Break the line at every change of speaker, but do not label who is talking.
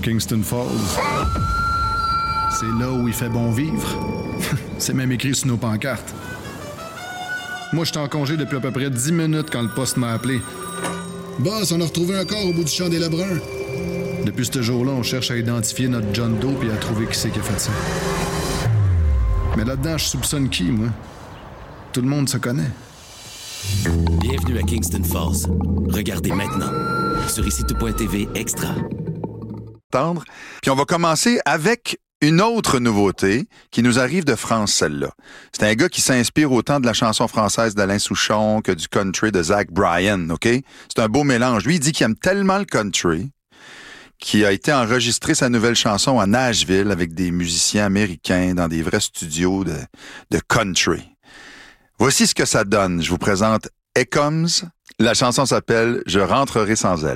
Kingston Falls. C'est là où il fait bon vivre. C'est même écrit sur nos pancartes. Moi, j'étais en congé depuis à peu près 10 minutes quand le poste m'a appelé.
Boss, on a retrouvé un corps au bout du champ des Lebrun.
Depuis ce jour-là, on cherche à identifier notre John Doe et à trouver qui c'est qui a fait ça. Mais là-dedans, je soupçonne qui, moi? Tout le monde se connaît.
Bienvenue à Kingston Falls. Regardez maintenant sur ICITO.TV Extra.
Puis on va commencer avec une autre nouveauté qui nous arrive de France, celle-là. C'est un gars qui s'inspire autant de la chanson française d'Alain Souchon que du country de Zach Bryan, OK? C'est un beau mélange. Lui, il dit qu'il aime tellement le country qu'il a été enregistrer sa nouvelle chanson à Nashville avec des musiciens américains dans des vrais studios de country. Voici ce que ça donne. Je vous présente Ekums. La chanson s'appelle « Je rentrerai sans elle ».